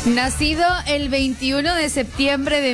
Nacido el 21 de septiembre de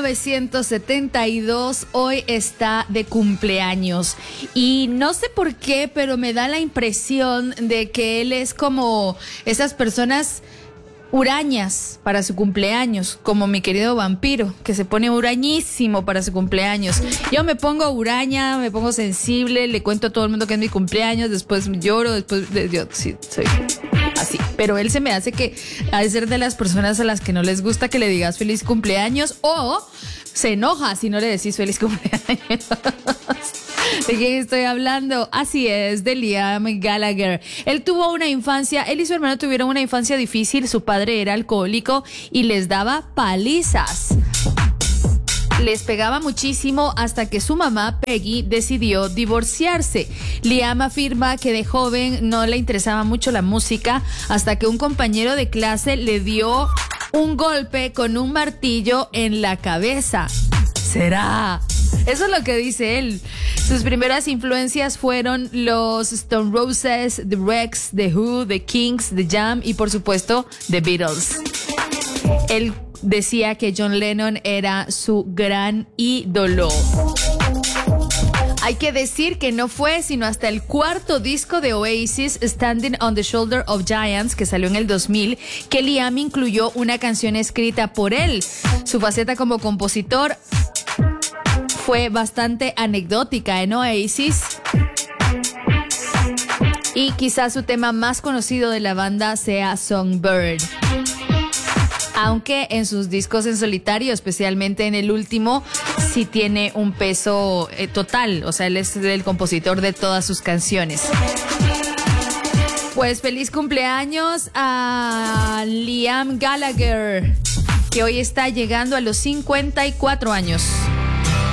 1972, hoy está de cumpleaños. Y no sé por qué, pero me da la impresión de que él es como esas personas hurañas para su cumpleaños, como mi querido vampiro, que se pone hurañísimo para su cumpleaños. Yo me pongo huraña, me pongo sensible, le cuento a todo el mundo que es mi cumpleaños, después lloro, yo sí, soy así. Pero él se me hace que ha de ser de las personas a las que no les gusta que le digas feliz cumpleaños o se enoja si no le decís feliz cumpleaños. ¿De quién estoy hablando? Así es, de Liam Gallagher. Él y su hermano tuvieron una infancia difícil. Su padre era alcohólico y les daba palizas. Les pegaba muchísimo hasta que su mamá, Peggy, decidió divorciarse. Liam afirma que de joven no le interesaba mucho la música hasta que un compañero de clase le dio un golpe con un martillo en la cabeza. ¿Será? Eso es lo que dice él. Sus primeras influencias fueron los Stone Roses, The Rex, The Who, The Kings, The Jam y por supuesto The Beatles. Él decía que John Lennon era su gran ídolo. Hay que decir que no fue sino hasta el cuarto disco de Oasis, Standing on the Shoulder of Giants, que salió en el 2000, que Liam incluyó una canción escrita por él. Su faceta como compositor fue bastante anecdótica en Oasis. Y quizás su tema más conocido de la banda sea Songbird. Aunque en sus discos en solitario, especialmente en el último, sí tiene un peso total. O sea, él es el compositor de todas sus canciones. Pues feliz cumpleaños a Liam Gallagher, que hoy está llegando a los 54 años.